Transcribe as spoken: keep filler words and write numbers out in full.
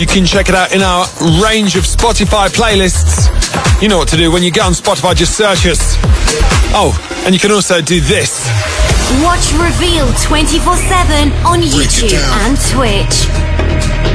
You can check it out in our range of Spotify playlists. You know what to do. When you get on Spotify, just search us. Oh, and you can also do this. Watch Reveal twenty-four seven on YouTube and Twitch.